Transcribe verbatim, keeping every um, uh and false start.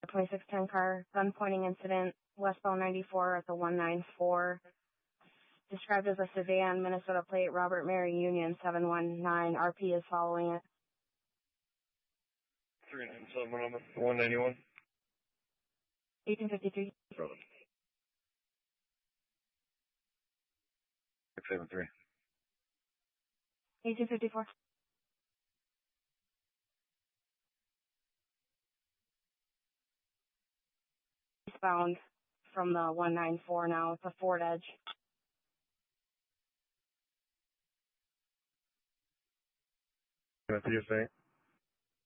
twenty-six ten car, gun pointing incident, westbound ninety-four at the one nine four. Described as a sedan, Minnesota plate, Robert Mary Union seven one nine. R P is following it. three nine seven on the one ninety-one. eighteen fifty-three. Brother. six seven three. eighteen fifty-four. Eastbound from the one nine four now. It's a Ford Edge. Can I see your thing?